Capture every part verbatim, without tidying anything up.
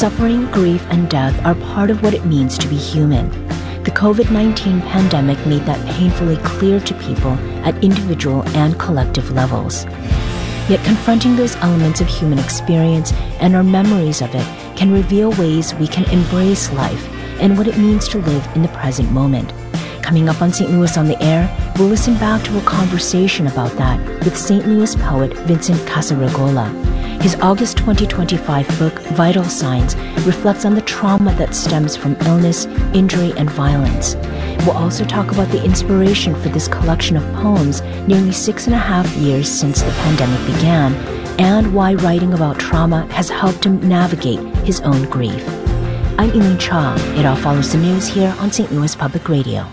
Suffering, grief, and death are part of what it means to be human. The covid nineteen pandemic made that painfully clear to people at individual and collective levels. Yet confronting those elements of human experience and our memories of it can reveal ways we can embrace life and what it means to live in the present moment. Coming up on Saint Louis on the Air, we'll listen back to a conversation about that with Saint Louis poet Vincent Casarigola. His August twenty twenty-five book, Vital Signs, reflects on the trauma that stems from illness, injury, and violence. We'll also talk about the inspiration for this collection of poems nearly six and a half years since the pandemic began, and why writing about trauma has helped him navigate his own grief. I'm Elaine Cha. It all follows the news here on Saint Louis Public Radio.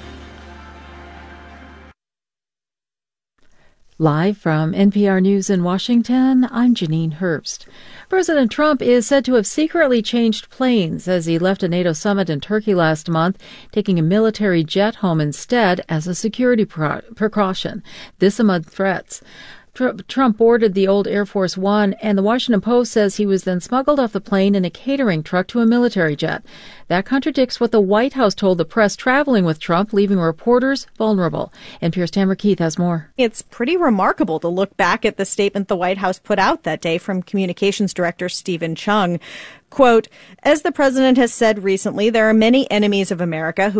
Live from N P R News in Washington, I'm Janine Herbst. President Trump is said to have secretly changed planes as he left a NATO summit in Turkey last month, taking a military jet home instead as a security pro- precaution. This amid threats. Trump boarded the old Air Force One, and the Washington Post says he was then smuggled off the plane in a catering truck to a military jet. That contradicts what the White House told the press traveling with Trump, leaving reporters vulnerable. N P R's Tamara Keith has more. It's pretty remarkable to look back at the statement the White House put out that day from Communications Director Stephen Chung. Quote, as the president has said recently, there are many enemies of America who